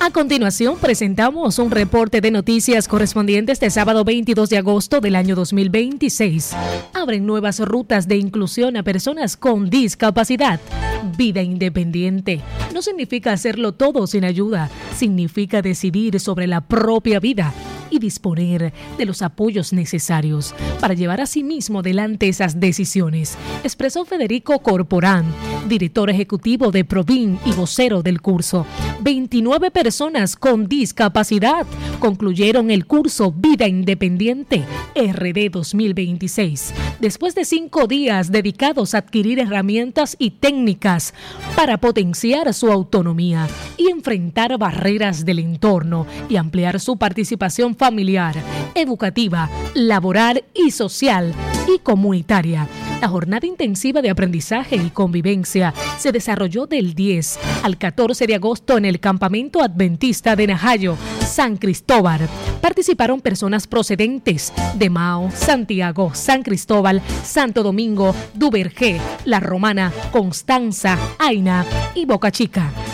A continuación, presentamos un reporte de noticias correspondiente este sábado 22 de agosto del año 2026. Abren nuevas rutas de inclusión a personas con discapacidad. Vida independiente no significa hacerlo todo sin ayuda, significa decidir sobre la propia vida y disponer de los apoyos necesarios para llevar a sí mismo adelante esas decisiones, expresó Federico Corporán, director ejecutivo de Provin y vocero del curso. 29 personas con discapacidad concluyeron el curso Vida Independiente RD 2026, después de 5 días dedicados a adquirir herramientas y técnicas para potenciar su autonomía y enfrentar barreras del entorno y ampliar su participación familiar, educativa, laboral y social y comunitaria. La jornada intensiva de aprendizaje y convivencia se desarrolló del 10 al 14 de agosto en el Campamento Adventista de Najayo, San Cristóbal. Participaron personas procedentes de Mao, Santiago, San Cristóbal, Santo Domingo, Duvergé, La Romana, Constanza, Aina y Boca Chica.